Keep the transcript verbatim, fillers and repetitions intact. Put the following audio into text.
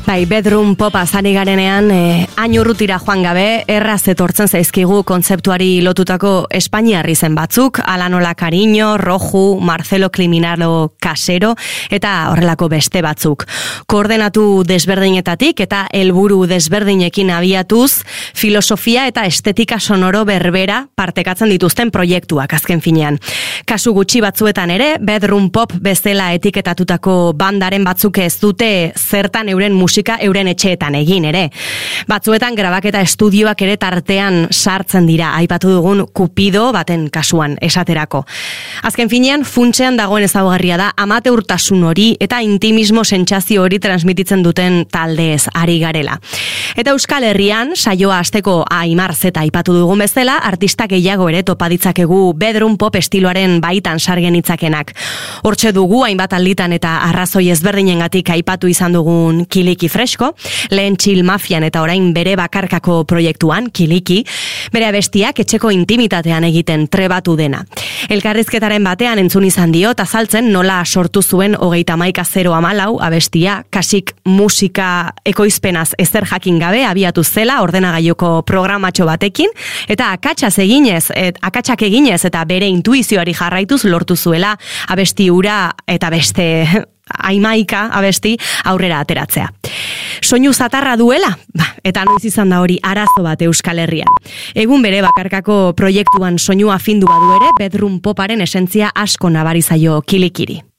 Bai, bedroom popa zari garenean, eh, hain urrutira joan gabe, erraz etortzen zaizkigu kontzeptuari lotutako espainiarri zen batzuk, ala nola Cariño, Roju, Marcelo Criminalo Casero, eta horrelako beste batzuk. Koordenatu desberdinetatik eta helburu desberdinekin abiatuz, filosofia eta estetika sonoro berbera partekatzen dituzten proiektuak azken finean. Kasu gutxi batzuetan ere, bedroom pop bezala etiketatutako bandaren batzuk ez dute zertan euren musika euren etxeetan egin ere. Batzuetan grabaketa estudioak ere tartean sartzen dira, aipatu dugun Cupido baten kasuan esaterako. Azken finean, funtsean dagoen ezaugarria da amateurtasun hori eta intimismo sentsazio hori transmititzen duten taldeez ari garela. Eta Euskal Herrian, saioa hasteko Aimar Zeta aipatu dugun bezala, artista gehiago ere topa ditzakegu bedroom pop estiloaren baitan sargen hitzakenak. Hortxe dugu hainbat alditan eta arrazoi ezberdinengatik aipatu izan dugun Kiliki Fresko, lehen Chill Mafian eta orain bere bakarkako proiektuan, Kiliki, bere abestiak etxeko intimitatean egiten trebatu dena. Elkarrizketaren batean entzun izan dio, azaltzen nola sortu zuen hogeita hamaika zero hamalau abestia, kasik musika ekoizpenaz ezer jakin gabe abiatu zela ordenagailuko programatxo batekin, eta akatsaz eginez, et, akatsak eginez eta bere intuizioari jarraituz lortu zuela abesti ura eta beste haimaika abesti aurrera ateratzea. Soinu zatarra duela? Ba, eta noiz izan da hori arazo bat Euskal Herrian. Egun bere bakarkako proiektuan soinua findu badu ere, bedroom poparen esentzia asko nabari zaio Kilikiri.